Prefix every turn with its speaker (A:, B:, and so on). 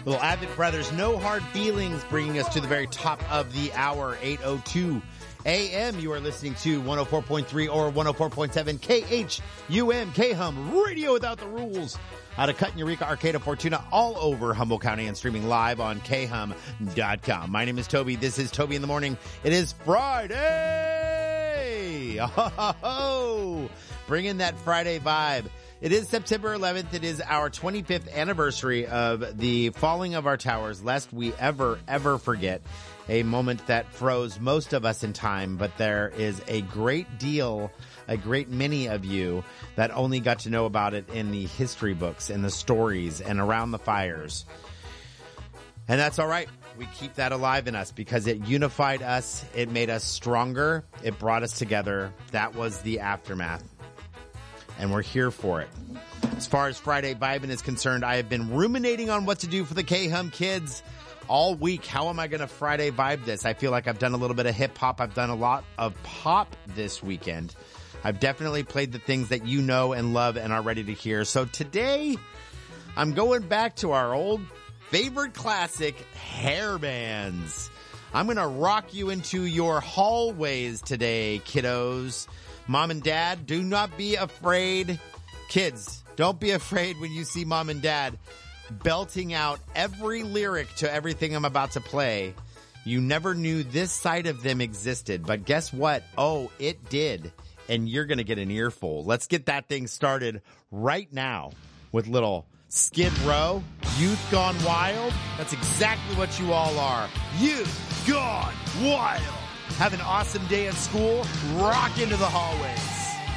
A: Well, Abbott Brothers, No Hard Feelings, bringing us to the very top of the hour, 8:02 a.m. You are listening to 104.3 or 104.7 KHUM, K-Hum, Radio Without the Rules, out of Cut in Eureka, Arcata, Fortuna, all over Humboldt County, and streaming live on khum.com. My name is Toby. This is Toby in the Morning. It is Friday. Oh, bring in that Friday vibe. It is September 11th. It is our 25th anniversary of the falling of our towers, lest we ever forget a moment that froze most of us in time. But there is a great many of you that only got to know about it in the history books and the stories and around the fires. And that's all right. We keep that alive in us because it unified us. It made us stronger. It brought us together. That was the aftermath. And we're here for it. As far as Friday Vibin' is concerned, I have been ruminating on what to do for the K-Hum kids all week. How am I going to Friday vibe this? I feel like I've done a little bit of hip-hop. I've done a lot of pop this weekend. I've definitely played the things that you know and love and are ready to hear. So today, I'm going back to our old favorite classic, hair bands. I'm going to rock you into your hallways today, kiddos. Mom and Dad, do not be afraid. Kids, don't be afraid when you see Mom and Dad belting out every lyric to everything I'm about to play. You never knew this side of them existed, but guess what? Oh, it did. And you're going to get an earful. Let's get that thing started right now with little Skid Row, Youth Gone Wild. That's exactly what you all are. Youth Gone Wild. Have an awesome day at school. Rock into the hallways.